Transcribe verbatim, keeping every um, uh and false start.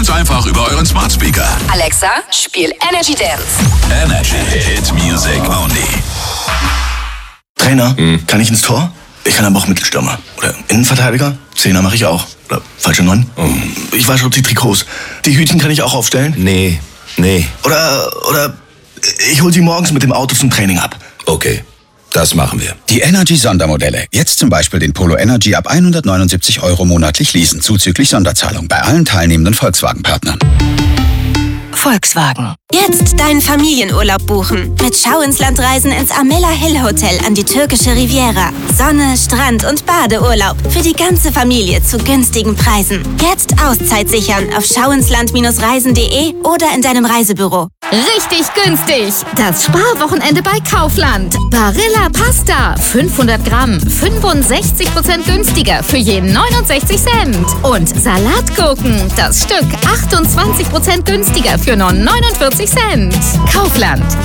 Einfach über euren Smart Speaker. Alexa, spiel Energy Dance. Energy Hit Music Only. Trainer, hm. kann ich ins Tor? Ich kann aber auch Mittelstürmer. Oder Innenverteidiger? Zehner mache ich auch. Oder falsche Neun? Oh. Ich wasche auch die Trikots. Die Hütchen kann ich auch aufstellen? Nee, nee. Oder, oder ich hol sie morgens mit dem Auto zum Training ab. Okay, das machen wir. Die Energy-Sondermodelle. Jetzt zum Beispiel den Polo Energy ab hundertneunundsiebzig Euro monatlich leasen, zuzüglich Sonderzahlung bei allen teilnehmenden Volkswagen-Partnern. Volkswagen. Jetzt deinen Familienurlaub buchen. Mit Schau ins Land Reisen ins Amela Hill Hotel an die türkische Riviera. Sonne, Strand und Badeurlaub. Für die ganze Familie zu günstigen Preisen. Jetzt Auszeit sichern auf schauinsland Reisen punkt de oder in deinem Reisebüro. Richtig günstig! Das Sparwochenende bei Kaufland. Barilla Pasta, fünfhundert Gramm, fünfundsechzig Prozent günstiger für je neunundsechzig Cent. Und Salatgurken, das Stück achtundzwanzig Prozent günstiger für nur neunundvierzig Cent. Kaufland.